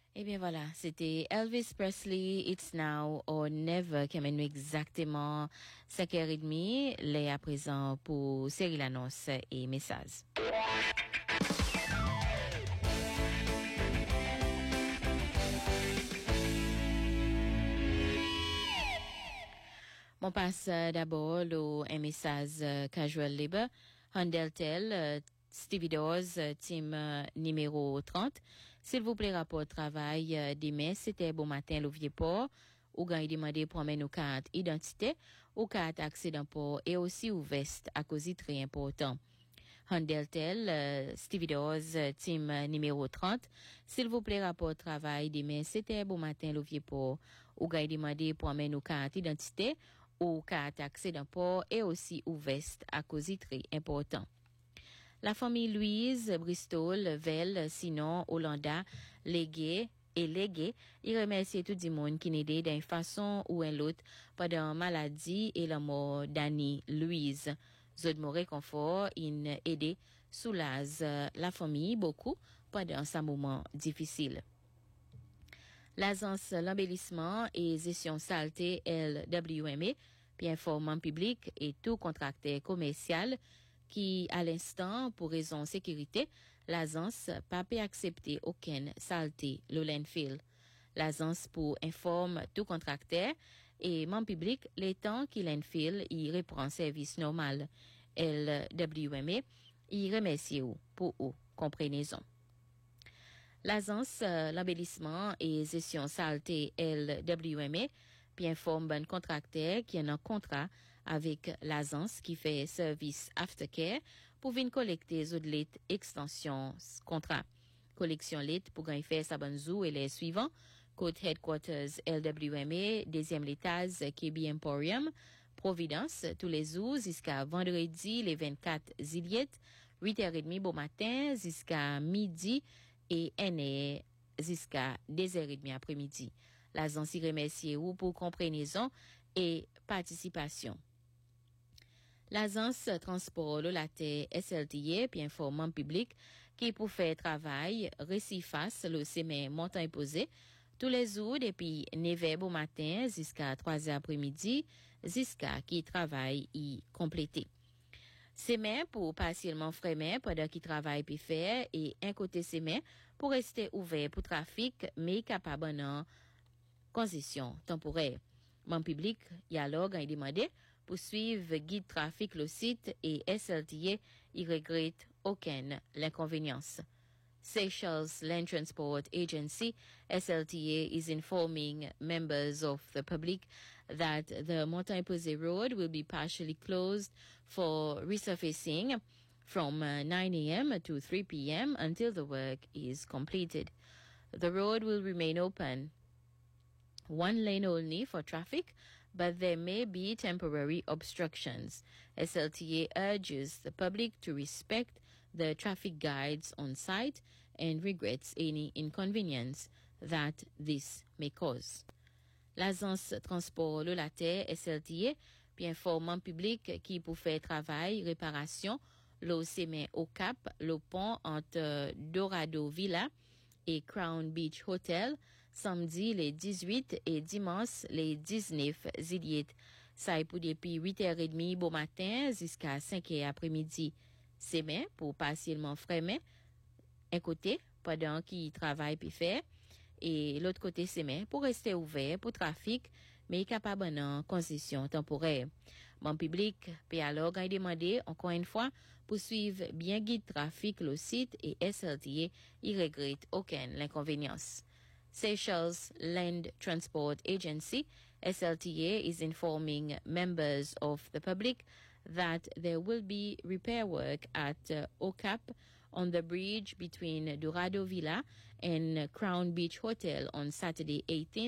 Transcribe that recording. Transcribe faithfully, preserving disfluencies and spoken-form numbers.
Eh bien voilà, c'était Elvis Presley, It's Now or Never qui amène nous exactement cinq heures trente, les à présent pour série l'annonce et message. On passe euh, d'abord au un message euh, Casual Labor, Hondeltel, euh, Stevie Dawes, euh, team euh, numéro trente. S'il vous plaît, rapport travail euh, demain, c'était bon matin, le vieux port, ou gagne demandé pour amener nos cartes identité, ou carte accident port, et aussi ou veste, à cause très important. Hondeltel, euh, Stevie Dawes, euh, team euh, numéro trente. S'il vous plaît, rapport travail demain, c'était bon matin, le vieux port, ou gagne demandé pour amener nos cartes identité, ou carte accident port, et aussi ou veste, à cause très important. La famille Louise, Bristol, Vel, sinon, Hollanda, Légué et Légué, il remercie tout le monde qui n'aidait d'une façon ou une autre pendant la maladie et la mort d'Annie Louise. Zod mon réconfort, in aidé, soulage la famille beaucoup pendant ce moment difficile. L'agence l'embellissement et gestion saleté L W M A, puis informant public et tout contracteur commercial qui, à l'instant, pour raison sécurité, l'agence pas peut accepter aucune saleté le landfill. L'agence pour informe tout contracteur et membre public les temps qu'il landfill y reprend service normal. L W M A y remercie ou pour ou compréhension. L'agence euh, l'embellissement et gestion saleté L W M A puis informe un contracteur qui a un contrat avec l'agence qui fait service aftercare pour venir collecter les autres extension contrat. Collection lit pour gagner faire sa bonne zou et les suivants. Code Headquarters L W M A, deuxième étage K B Emporium, Providence, tous les jours jusqu'à vendredi les vingt-quatre juillet, huit heures trente bon matin jusqu'à midi et N est jusqu'à deux heures trente après-midi. L'agence remercie vous pour compréhension et participation. L'agence transport le latte S L T A puis informant public qui pour faire travail réciface le semaine montant imposé tous les jours depuis neuf heures au matin jusqu'à trois heures après-midi jusqu'à qui travail y complété. Semaine pour partiellement fermer pendant qu'il travaille puis faire et un côté semaine pour rester ouvert pour trafic mais capable en condition temporaire. Mon public y alors a demandé pour suivre guide trafic le site et S L T A y regrette aucune l'inconvénience. Seychelles Land Transport Agency, S L T A, is informing members of the public that the Montagne Posée Road will be partially closed for resurfacing from uh, nine a.m. to three p.m. until the work is completed. The road will remain open, one lane only for traffic, but there may be temporary obstructions. S L T A urges the public to respect the traffic guides on site and regrets any inconvenience that this may cause. L'agence transport le latte S L T A puis informant public qui pour faire travail, réparation, le semaine au Cap, le pont entre Dorado Villa et Crown Beach Hotel, samedi les dix-huit et dimanche les dix-neuf juillet. Ça est pour depuis huit heures trente bon matin jusqu'à cinq heures après-midi. Semaine pour partiellement fermer un côté pendant qu'il travaille puis fait et l'autre côté semaine pour rester ouvert pour trafic mais capable en concession temporaire. Mon public peut alors demander encore une fois pour suivre bien guide trafic le site et S L T A y regrette aucune l'inconvénience. Seychelles Land Transport Agency, S L T A, is informing members of the public that there will be repair work at uh, O C A P on the bridge between Dorado Villa and Crown Beach Hotel on Saturday eighteenth